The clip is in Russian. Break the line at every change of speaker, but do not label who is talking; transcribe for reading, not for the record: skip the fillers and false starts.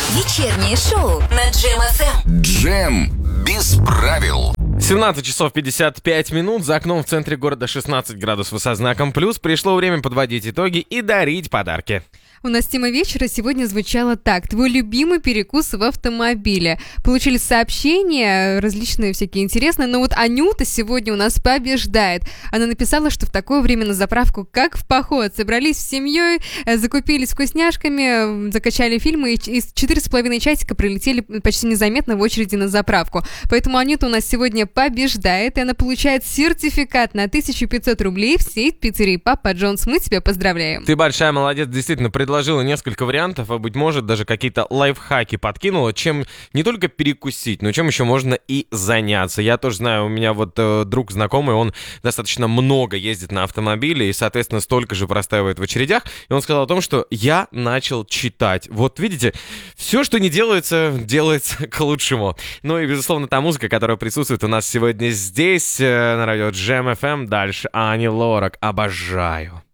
Вечернее шоу на Джем ФМ.
Джем без правил.
17 часов 55 минут, за окном в центре города 16 градусов со знаком плюс. Пришло время подводить итоги и дарить подарки.
У нас тема вечера сегодня звучала так. Твой любимый перекус в автомобиле. Получили сообщения, различные всякие интересные, но вот Анюта сегодня у нас побеждает. Она написала, что в такое время на заправку как в поход. Собрались с семьей, закупились вкусняшками, закачали фильмы и 4,5 часика пролетели почти незаметно в очереди на заправку. Поэтому Анюта у нас сегодня побеждает, и она получает сертификат на 1500 рублей в сеть пиццерии Папа Джонс. Мы тебя поздравляем.
Ты большая молодец, действительно, предложила несколько вариантов, а быть может даже какие-то лайфхаки подкинула, чем не только перекусить, но чем еще можно и заняться. Я тоже знаю, у меня вот друг знакомый, он достаточно много ездит на автомобиле и, соответственно, столько же простаивает в очередях. И он сказал о том, что я начал читать. Вот видите, все, что не делается, делается к лучшему. Ну и, безусловно, та музыка, которая присутствует у нас сегодня здесь, на радио Джем FM. Дальше Ани Лорак. Обожаю.